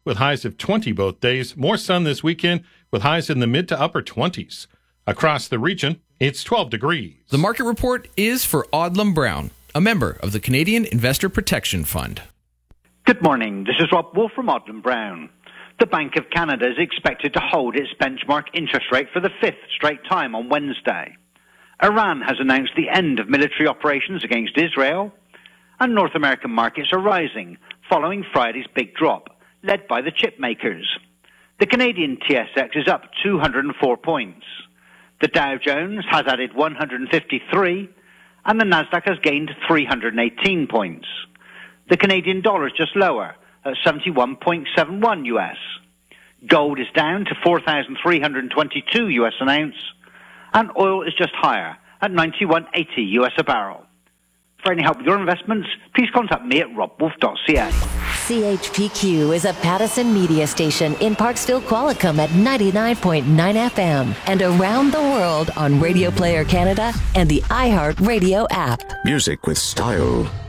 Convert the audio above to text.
with highs of 20 both days. More sun this weekend with highs in the mid to upper 20s. Across the region, it's 12 degrees. The market report is for Odlum Brown, a member of the Canadian Investor Protection Fund. Good morning. This is Rob Wolf from Odlum Brown. The Bank of Canada is expected to hold its benchmark interest rate for the fifth straight time on Wednesday. Iran has announced the end of military operations against Israel, and North American markets are rising following Friday's big drop, led by the chip makers. The Canadian TSX is up 204 points. The Dow Jones has added 153, and the Nasdaq has gained 318 points. The Canadian dollar is just lower, at 71.71 US. Gold is down to 4,322 US an ounce, and oil is just higher at 91.80 US a barrel. For any help with your investments, please contact me at robwolf.ca. CHPQ is a Pattison media station in Parksville, Qualicum at 99.9 FM and around the world on Radio Player Canada and the iHeart Radio app. Music with style.